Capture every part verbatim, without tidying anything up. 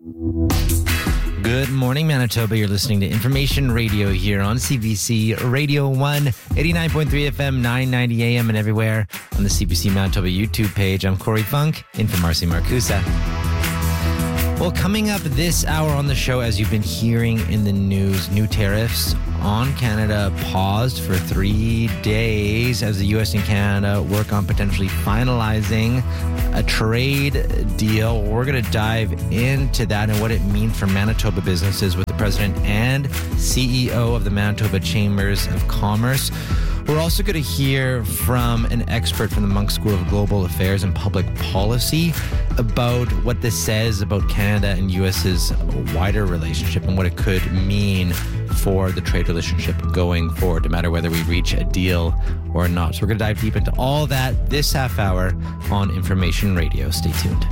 Good morning, Manitoba. You're listening to Information Radio here on C B C Radio one, eighty-nine point three F M, nine ninety A M, and everywhere on the C B C Manitoba YouTube page. I'm Corey Funk, in for Marcy Marcusa. Well, coming up this hour on the show, as you've been hearing in the news, new tariffs on Canada paused for three days as the U S and Canada work on potentially finalizing a trade deal. We're going to dive into that and what it means for Manitoba businesses with the president and C E O of the Manitoba Chambers of Commerce. We're also going to hear from an expert from the Munk School of Global Affairs and Public Policy about what this says about Canada and U S's wider relationship and what it could mean for the trade relationship going forward, no matter whether we reach a deal or not. So we're going to dive deep into all that this half hour on Information Radio. Stay tuned.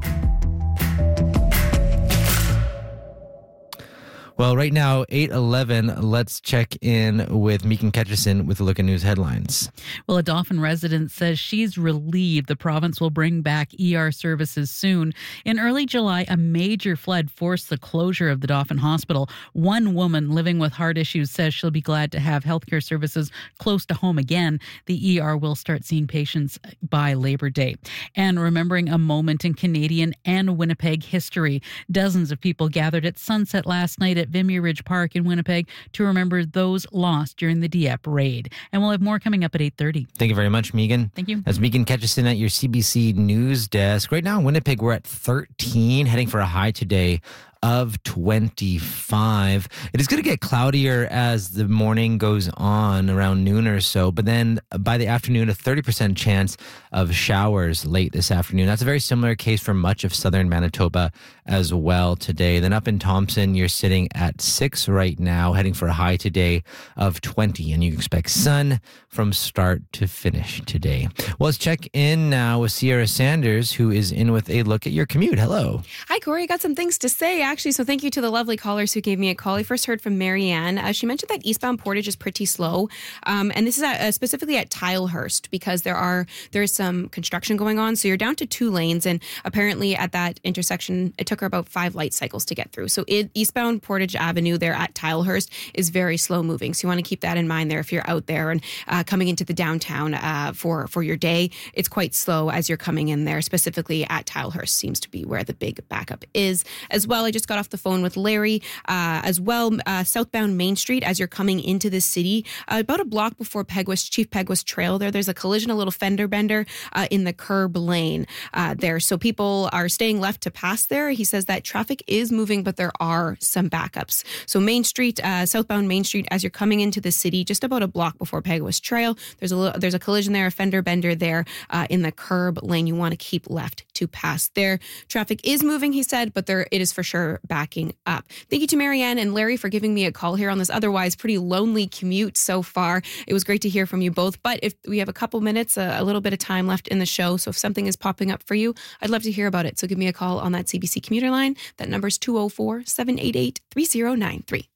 Well, right now, eight eleven, let's check in with Megan Ketchison with a look at news headlines. Well, a Dauphin resident says she's relieved the province will bring back E R services soon. In early July, a major flood forced the closure of the Dauphin Hospital. One woman living with heart issues says she'll be glad to have healthcare services close to home again. The E R will start seeing patients by Labor Day. And remembering a moment in Canadian and Winnipeg history, dozens of people gathered at sunset last night at Vimy Ridge Park in Winnipeg to remember those lost during the Dieppe raid. And we'll have more coming up at eight thirty. Thank you very much, Megan. Thank you. That's Megan Ketchison at your C B C News Desk. Right now in Winnipeg, we're at thirteen, heading for a high today of twenty-five. It is going to get cloudier as the morning goes on around noon or so, but then by the afternoon, a thirty percent chance of showers late this afternoon. That's a very similar case for much of southern Manitoba as well today. Then up in Thompson, you're sitting at six right now, heading for a high today of twenty, and you expect sun from start to finish today. Well, let's check in now with Sierra Sanders, who is in with a look at your commute. Hello. Hi, Corey. I got some things to say, actually, so thank you to the lovely callers who gave me a call. I first heard from Marianne. Uh, she mentioned that eastbound Portage is pretty slow, um, and this is at, uh, specifically at Tilehurst because there are there is some construction going on, so you're down to two lanes, and apparently at that intersection, it took her about five light cycles to get through. So it, eastbound Portage Avenue there at Tilehurst is very slow moving, so you want to keep that in mind there if you're out there and uh, coming into the downtown uh, for, for your day. It's quite slow as you're coming in there, specifically at Tilehurst seems to be where the big backup is. As well, I just got off the phone with Larry uh, as well, uh, southbound Main Street as you're coming into the city, uh, about a block before Pegwest, Chief Pegwest Trail there. There's a collision, a little fender bender uh, in the curb lane uh, there. So people are staying left to pass there. He says that traffic is moving, but there are some backups. So Main Street, uh, southbound Main Street as you're coming into the city, just about a block before Pegwest Trail. There's a little, there's a collision there, a fender bender there uh, in the curb lane. You want to keep left to pass there. Traffic is moving, he said, but there it is for sure backing up. Thank you to Marianne and Larry for giving me a call here on this otherwise pretty lonely commute so far. It was great to hear from you both, but if we have a couple minutes, a, a little bit of time left in the show, so if something is popping up for you, I'd love to hear about it. So give me a call on that C B C commuter line. That number is two oh four, seven eight eight, three oh nine three.